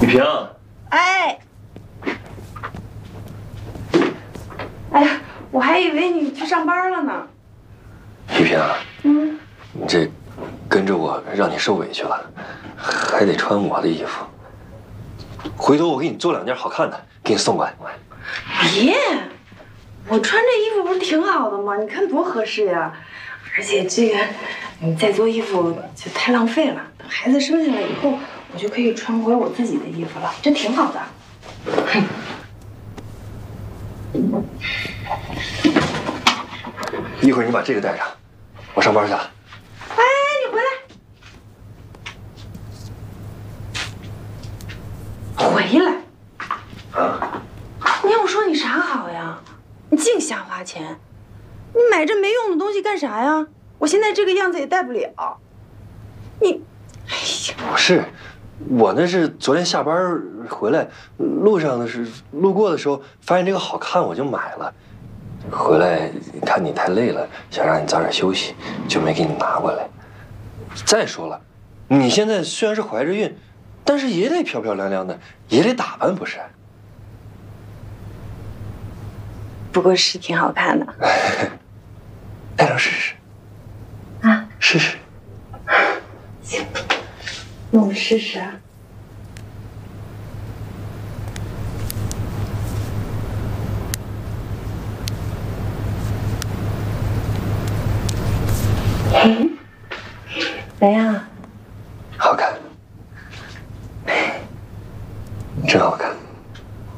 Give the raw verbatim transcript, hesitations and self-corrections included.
萍， 哎，哎呀，我还以为你去上班了呢。 雨萍， 嗯， 你这跟着我让你受委屈了，还得穿我的衣服。回头我给你做两件好看的，给你送过来。 别，我穿这衣服不是挺好的吗？你看多合适呀！而且这个你再做衣服就太浪费了。等孩子生下来以后，我就可以穿回我自己的衣服了，这挺好的。哼。 一会儿你把这个带上，我上班去了。 哎，你回来。回来。 啊？ 你要我说你啥好呀？你净瞎花钱，你买这没用的东西干啥呀？我现在这个样子也戴不了。你，哎呀， 不是，我那是昨天下班回来，路上的是路过的时候发现这个好看，我就买了。回来看你太累了，想让你早点休息，就没给你拿过来。再说了，你现在虽然是怀着孕，但是也得漂漂亮亮的，也得打扮，不是？ 不过是挺好看的。 戴上试试。 啊， 试试。 行，那我试试啊。嗯，怎样？